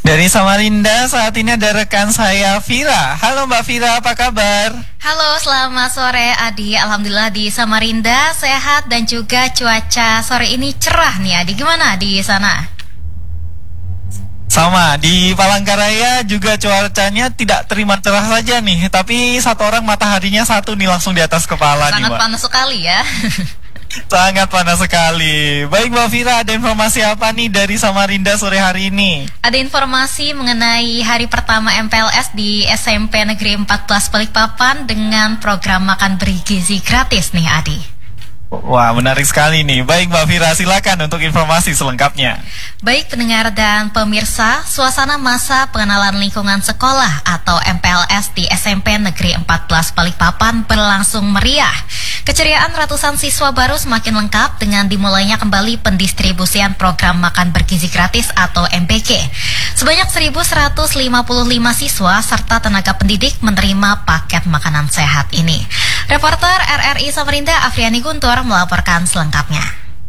Dari Samarinda saat ini ada rekan saya Vira. Halo Mbak Vira, apa kabar? Halo, selamat sore Adi. Alhamdulillah di Samarinda sehat dan juga cuaca sore ini cerah nih Adi. Gimana di sana? Sama, di Palangkaraya juga cuacanya tidak terima cerah saja nih. Tapi satu orang mataharinya satu nih langsung di atas kepala nih Sangat Mbak. panas sekali ya. Sangat panas sekali. Baik Mbak Vira, ada informasi apa nih dari Samarinda sore hari ini? Ada informasi mengenai hari pertama MPLS di SMP Negeri 14 Balikpapan dengan program makan bergizi gratis nih Adi. Wah, menarik sekali nih. Baik Mbak Vira, silakan untuk informasi selengkapnya. Baik pendengar dan pemirsa, suasana masa pengenalan lingkungan sekolah atau MPLS di SMP Negeri 14 Balikpapan berlangsung meriah. Keceriaan ratusan siswa baru semakin lengkap dengan dimulainya kembali pendistribusian program makan bergizi gratis atau MBG. Sebanyak 1.155 siswa serta tenaga pendidik menerima paket makanan sehat ini. Reporter RRI Samarinda Afriani Guntur melaporkan selengkapnya.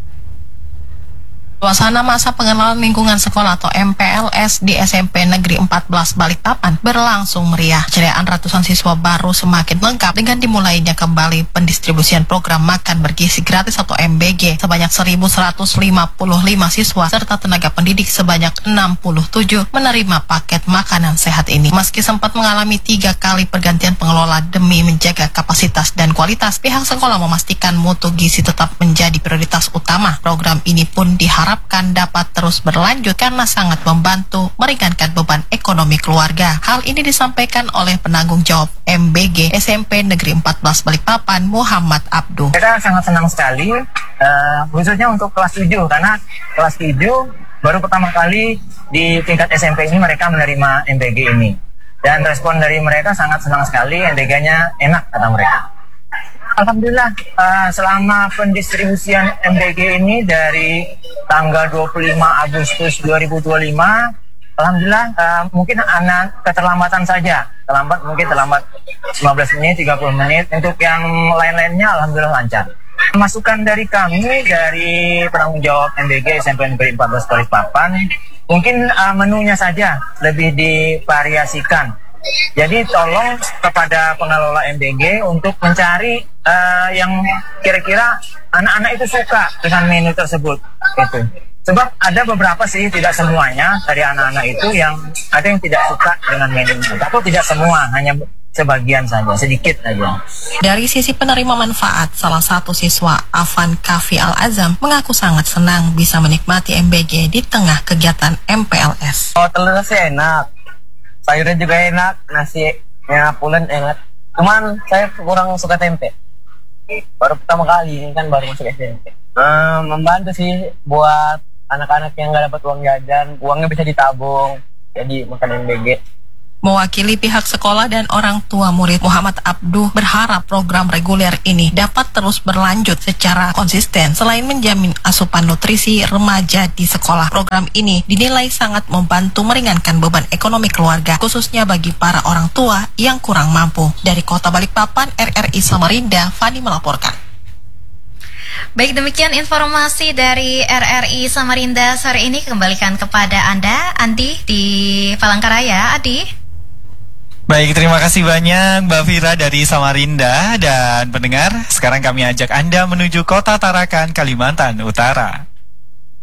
Suasana masa pengenalan lingkungan sekolah atau MPLS di SMP Negeri 14 Balikpapan berlangsung meriah. Keceriaan ratusan siswa baru semakin lengkap dengan dimulainya kembali pendistribusian program makan bergizi gratis atau MBG. Sebanyak 1.155 siswa serta tenaga pendidik sebanyak 67 menerima paket makanan sehat ini. Meski sempat mengalami 3 kali pergantian pengelola demi menjaga kapasitas dan kualitas, pihak sekolah memastikan mutu gizi tetap menjadi prioritas utama. Program ini pun diharapkan dapat terus berlanjut karena sangat membantu meringankan beban ekonomi keluarga. Hal ini disampaikan oleh penanggung jawab MBG SMP Negeri 14 Balikpapan, Muhammad Abduh. Kita sangat senang sekali, khususnya untuk kelas 7, karena kelas 7 baru pertama kali di tingkat SMP ini mereka menerima MBG ini. Dan respon dari mereka sangat senang sekali, MBG-nya enak kata mereka. Alhamdulillah, selama pendistribusian MBG ini dari tanggal 25 Agustus 2025, alhamdulillah mungkin anak keterlambatan saja, terlambat 15 menit, 30 menit. Untuk yang lain-lainnya alhamdulillah lancar. Masukan dari kami, dari penanggung jawab MBG SMP Negeri 14 Balikpapan, mungkin menunya saja lebih divariasikan. Jadi tolong kepada pengelola MBG untuk mencari yang kira-kira anak-anak itu suka dengan menu tersebut. Gitu. Sebab ada beberapa sih, tidak semuanya dari anak-anak itu yang ada yang tidak suka dengan menunya. Atau tidak semua, hanya sebagian saja, sedikit saja. Dari sisi penerima manfaat, salah satu siswa Afan Kafi Al-Azam mengaku sangat senang bisa menikmati MBG di tengah kegiatan MPLS. Oh, telurnya sih enak. Sayurnya juga enak, nasinya pulen enak. Cuman saya kurang suka tempe. Baru pertama kali ini kan baru masuk SMP. Membantu sih buat anak-anak yang nggak dapat uang jajan, uangnya bisa ditabung. Jadi makan MBG. Mewakili pihak sekolah dan orang tua murid, Muhammad Abduh berharap program reguler ini dapat terus berlanjut secara konsisten. Selain menjamin asupan nutrisi remaja di sekolah, program ini dinilai sangat membantu meringankan beban ekonomi keluarga, khususnya bagi para orang tua yang kurang mampu. Dari Kota Balikpapan, RRI Samarinda, Fani melaporkan. Baik, demikian informasi dari RRI Samarinda sore ini. Kembalikan kepada Anda, Andi di Palangkaraya. Adi. Baik, terima kasih banyak Mbak Vira dari Samarinda. Dan pendengar, sekarang kami ajak Anda menuju Kota Tarakan, Kalimantan Utara.